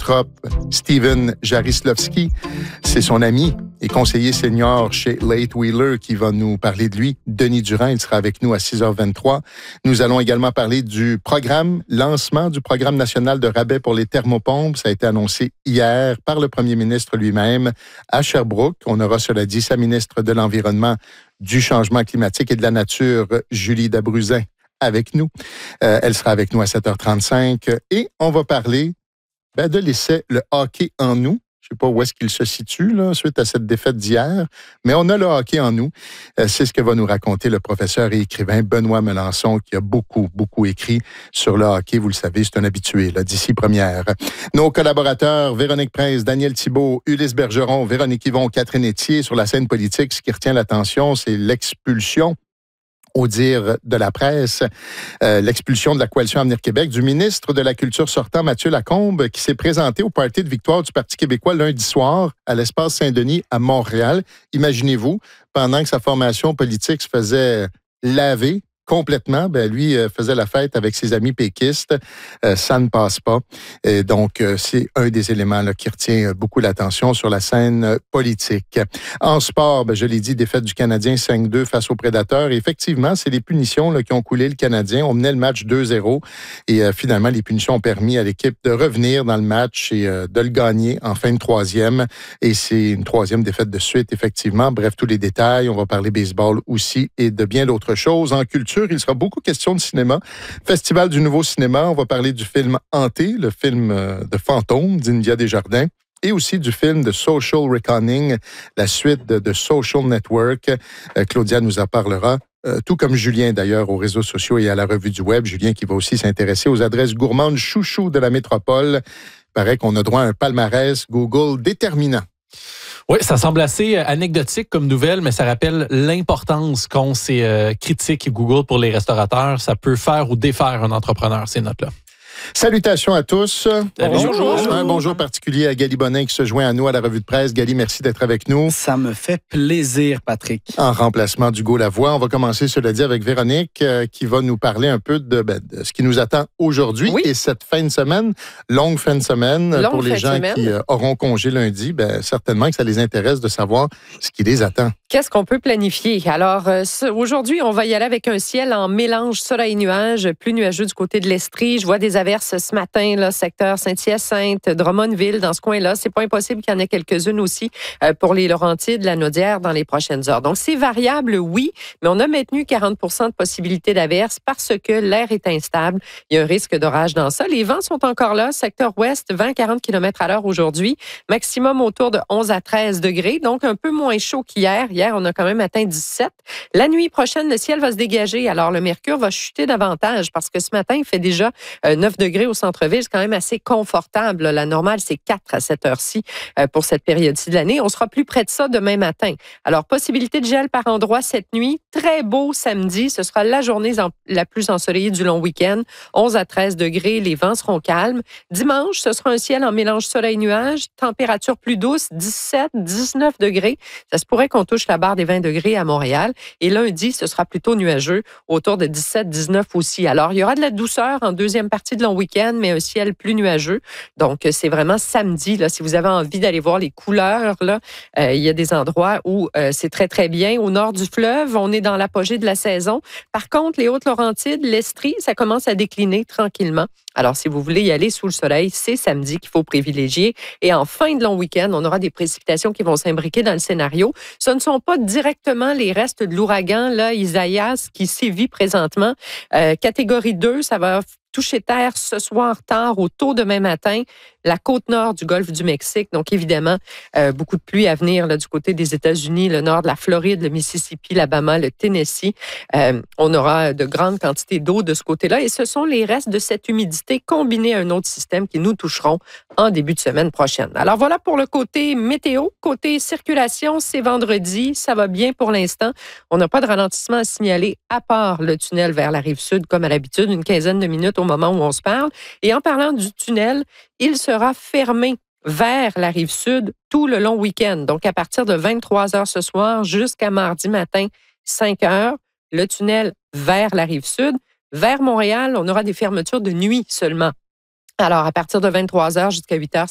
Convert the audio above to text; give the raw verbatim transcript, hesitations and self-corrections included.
trop Steven Jarislavski. C'est son ami et conseiller senior chez Late Wheeler qui va nous parler de lui. Denis Durand, il sera avec nous à six heures vingt-trois. Nous allons également parler du programme, lancement du programme national de rabais pour les thermopompes. Ça a été annoncé hier par le premier ministre lui-même à Sherbrooke. On aura, cela dit, sa ministre de l'Environnement, du Changement climatique et de la Nature, Julie Dabruzin, avec nous. Euh, elle sera avec nous à sept heures trente-cinq et on va parler ben, de l'essai Le hockey en nous. Je ne sais pas où est-ce qu'il se situe là, suite à cette défaite d'hier, mais on a le hockey en nous. Euh, c'est ce que va nous raconter le professeur et écrivain Benoît Melançon, qui a beaucoup, beaucoup écrit sur le hockey. Vous le savez, c'est un habitué là, d'ici première. Nos collaborateurs, Véronique Prince, Daniel Thibault, Ulysse Bergeron, Véronique Yvon, Catherine Etier, sur la scène politique, ce qui retient l'attention, c'est l'expulsion, au dire de la presse, euh, l'expulsion de la Coalition Avenir Québec du ministre de la Culture sortant, Mathieu Lacombe, qui s'est présenté au party de victoire du Parti québécois lundi soir à l'Espace Saint-Denis à Montréal. Imaginez-vous, pendant que sa formation politique se faisait laver complètement, ben lui euh, faisait la fête avec ses amis péquistes. Euh, ça ne passe pas. Et donc, euh, c'est un des éléments là, qui retient beaucoup l'attention sur la scène euh, politique. En sport, ben, je l'ai dit, défaite du Canadien cinq deux face aux Prédateurs. Et effectivement, c'est les punitions là, qui ont coulé le Canadien. On menait le match deux zéro et euh, finalement, les punitions ont permis à l'équipe de revenir dans le match et euh, de le gagner en fin de troisième. Et c'est une troisième défaite de suite, effectivement. Bref, tous les détails. On va parler baseball aussi et de bien d'autres choses. En culture, il sera beaucoup question de cinéma. Festival du nouveau cinéma, on va parler du film Hanté, le film de fantôme d'India Desjardins, et aussi du film de Social Reckoning, la suite de, de Social Network. Euh, Claudia nous en parlera. Euh, tout comme Julien, d'ailleurs, aux réseaux sociaux et à la revue du web. Julien qui va aussi s'intéresser aux adresses gourmandes chouchou de la métropole. Il paraît qu'on a droit à un palmarès Google déterminant. Oui, ça semble assez anecdotique comme nouvelle, mais ça rappelle l'importance qu'ont ces euh, critiques Google pour les restaurateurs. Ça peut faire ou défaire un entrepreneur, ces notes-là. Salutations à tous. Bonjour. Bonjour. Un bonjour particulier à Gali Bonin qui se joint à nous à la revue de presse. Gali, merci d'être avec nous. Ça me fait plaisir, Patrick. En remplacement d'Hugo Lavoie, on va commencer, cela dit, avec Véronique euh, qui va nous parler un peu de, ben, de ce qui nous attend aujourd'hui oui. et cette fin de semaine, longue fin de semaine longue pour les gens semaine. qui euh, auront congé lundi. Ben, certainement que ça les intéresse de savoir ce qui les attend. Qu'est-ce qu'on peut planifier? Alors, euh, aujourd'hui, on va y aller avec un ciel en mélange soleil-nuage, plus nuageux du côté de l'Estrie. Je vois des averses ce matin, là, secteur Saint-Hyacinthe, Drummondville, dans ce coin-là. C'est pas impossible qu'il y en ait quelques-unes aussi euh, pour les Laurentides, la Naudière dans les prochaines heures. Donc, c'est variable, oui, mais on a maintenu quarante pour cent de possibilité d'averse parce que l'air est instable. Il y a un risque d'orage dans ça. Les vents sont encore là. Secteur ouest, vingt à quarante kilomètres à l'heure aujourd'hui. Maximum autour de onze à treize degrés, donc un peu moins chaud qu'hier. Hier, on a quand même atteint dix-sept. La nuit prochaine, le ciel va se dégager. Alors, le mercure va chuter davantage parce que ce matin, il fait déjà euh, neuf degrés au centre-ville. C'est quand même assez confortable. La normale, c'est quatre à cette heure-ci euh, pour cette période-ci de l'année. On sera plus près de ça demain matin. Alors, possibilité de gel par endroit cette nuit. Très beau samedi. Ce sera la journée en, la plus ensoleillée du long week-end. onze à treize degrés. Les vents seront calmes. Dimanche, ce sera un ciel en mélange soleil-nuage. Température plus douce, dix-sept, dix-neuf degrés. Ça se pourrait qu'on touche la barre des vingt degrés à Montréal. Et lundi, ce sera plutôt nuageux, autour de dix-sept, dix-neuf aussi. Alors, il y aura de la douceur en deuxième partie de long week-end, mais un ciel plus nuageux. Donc, c'est vraiment samedi, là, si vous avez envie d'aller voir les couleurs, là, euh, il y a des endroits où euh, c'est très, très bien. Au nord du fleuve, on est dans l'apogée de la saison. Par contre, les Hautes-Laurentides, l'Estrie, ça commence à décliner tranquillement. Alors, si vous voulez y aller sous le soleil, c'est samedi qu'il faut privilégier. Et en fin de long week-end, on aura des précipitations qui vont s'imbriquer dans le scénario. Ce ne sont pas directement les restes de l'ouragan, là, Isaias, qui sévit présentement. Euh, catégorie deux, ça va toucher terre ce soir tard au tôt demain matin, la côte nord du golfe du Mexique. Donc, évidemment, euh, beaucoup de pluie à venir là, du côté des États-Unis, le nord de la Floride, le Mississippi, l'Alabama, le Tennessee. Euh, on aura de grandes quantités d'eau de ce côté-là et ce sont les restes de cette humidité combinés à un autre système qui nous toucheront en début de semaine prochaine. Alors, voilà pour le côté météo. Côté circulation, c'est vendredi. Ça va bien pour l'instant. On n'a pas de ralentissement à signaler à part le tunnel vers la rive sud, comme à l'habitude, une quinzaine de minutes au moment où on se parle. Et en parlant du tunnel, il sera fermé vers la rive sud tout le long week-end. Donc, à partir de vingt-trois heures ce soir jusqu'à mardi matin, cinq heures, le tunnel vers la rive sud. Vers Montréal, on aura des fermetures de nuit seulement. Alors, à partir de vingt-trois heures jusqu'à huit heures,